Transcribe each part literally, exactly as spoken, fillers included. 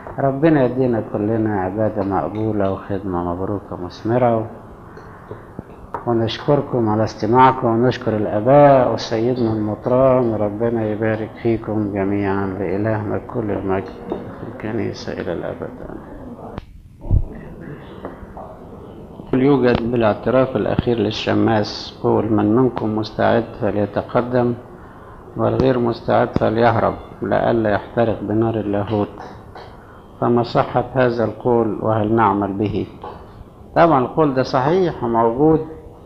ربنا يدينا كلنا عبادة مقبولة وخدمة مبروكة مثمرة، ونشكركم على استماعكم، ونشكر الآباء وسيدنا المطران. ربنا يبارك فيكم جميعا، لإلهنا كل المجد في الكنيسة إلى الأبد. يوجد بالاعتراف الأخير للشماس قول: من منكم مستعد فليتقدم، والغير مستعد فليهرب، لئلا يحترق بنار اللاهوت. فما صحة هذا القول، وهل نعمل به؟ طبعا القول ده صحيح وموجود،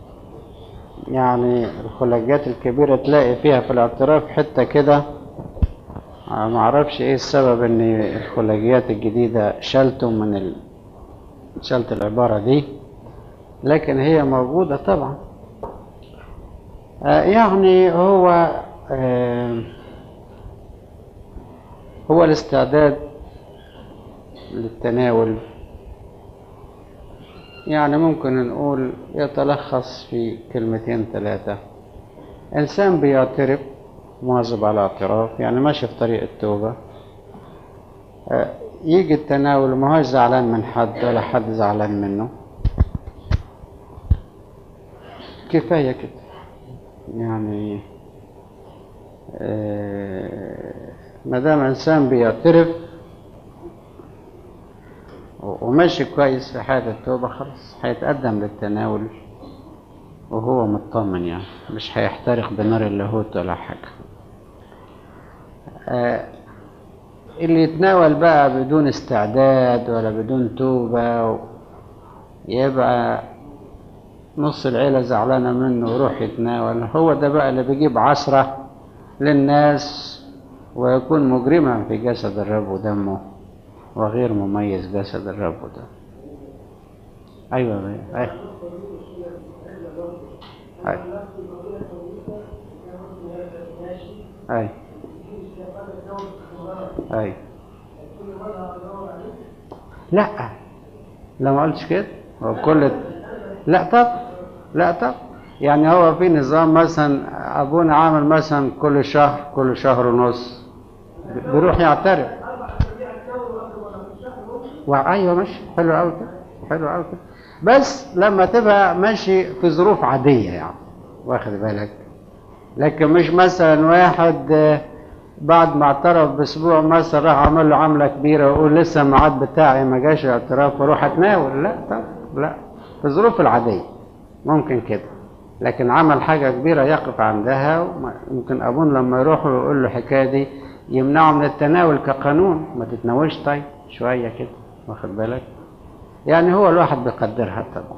يعني الخلاجات الكبيرة تلاقي فيها في الاعتراف حتة كده، ما اعرفش ايه السبب ان الخلاجيات الجديدة شلتوا من ال... شلت العبارة دي، لكن هي موجودة طبعا. آه يعني هو آه هو الاستعداد للتناول، يعني ممكن نقول يتلخص في كلمتين ثلاثة: إنسان بيعترف مواظب على الاعتراف، يعني ماشي في طريق التوبة، يجي التناول ما هوش زعلان من حد ولا حد زعلان منه، كفاية كده يعني. ما دام إنسان بيعترف وماشي كويس في حياة التوبة، خلاص هيتقدم للتناول وهو مطمن، يعني مش هيحترق بنار اللاهوت ولا حاجة. آه اللي يتناول بقى بدون استعداد ولا بدون توبة، يبقى نص العيلة زعلانة منه ويروح يتناول، هو ده بقى اللي بيجيب عسرة للناس، ويكون مجرما في جسد الرب ودمه، وغير مميز جسد الرب ودمه. أيوة أيوة أيوة, أيوة. أيوة. أيوة. لا لا ما قلتش كده. هو كل لا طب لا طب يعني هو في نظام، مثلا أبونا عامل مثلا كل شهر كل شهر ونص بيروح يعترف. وأيوة ماشي، حلو قوي كده، حلو قوي كده، بس لما تبقى ماشي في ظروف عادية يعني، واخد بالك. لكن مش مثلا واحد بعد ما اعترف باسبوع مثلا راح عمل له عملة كبيرة ويقول لسه الميعاد بتاعي ما جاش اعتراف واروح اتناول. لا طب لا، في الظروف العادية ممكن كده، لكن عمل حاجة كبيرة يقف عندها، ممكن ابونا لما يروح ويقول له الحكاية دي يمنعه من التناول كقانون، ما تتناولش طيب شوية كده، واخد بالك. يعني هو الواحد بيقدرها طبعا،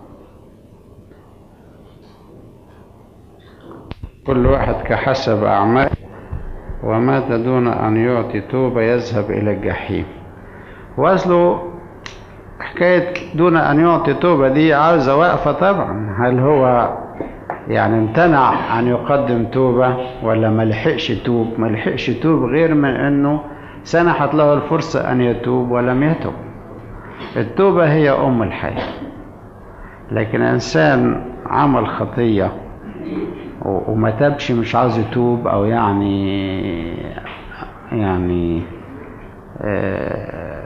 كل واحد كحسب أعمال، ومات دون أن يعطي توبة يذهب إلى الجحيم. وأصله حكاية دون أن يعطي توبة دي عاوزة وقفة طبعا. هل هو يعني امتنع أن يقدم توبة ولا ما لحقش توب؟ ما لحقش توب غير من أنه سنحت له الفرصة أن يتوب ولم يتوب. التوبة هي أم الحياة. لكن إنسان عمل خطية وما تابش، مش عاوز يتوب، او يعني يعني آه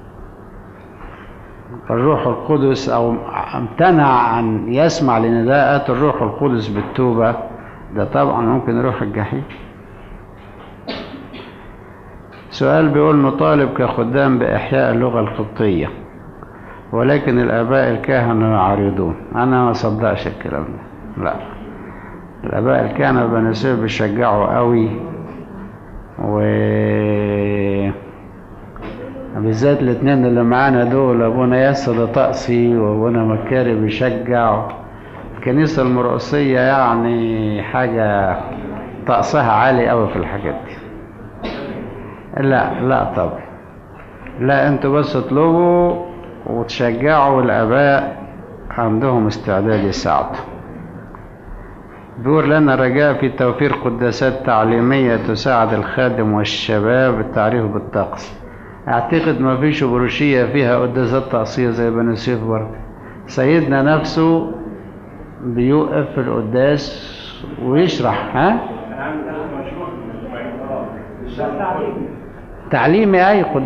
الروح القدس، او امتنع ان يسمع لنداءات الروح القدس بالتوبة، ده طبعا ممكن يروح الجحيم. سؤال بيقول: نطالب كخدام بإحياء اللغة القبطية، ولكن الآباء الكهنة يعارضون. أنا ما صدقش الكلام ده، لا. الآباء الكهنة بنسيب بيشجعوا قوي، و بالذات الاثنين اللي معانا دول، ابونا ياسر طقسي وابونا مكاري بيشجعوا. الكنيسة المرقسية يعني حاجة طقسها عالي قوي في الحاجات دي. لا لا طبعا لا، انتوا بس اطلبوا وتشجعوا، والآباء عندهم استعداد يساعدوا. بيقول لنا رجاء في توفير قداسات تعليمية تساعد الخادم والشباب التعريف بالطقس. اعتقد ما فيش بروشية فيها قداسات طقسية زي بني سويف برضه. سيدنا نفسه بيوقف في القداس ويشرح. ها تعليمي اي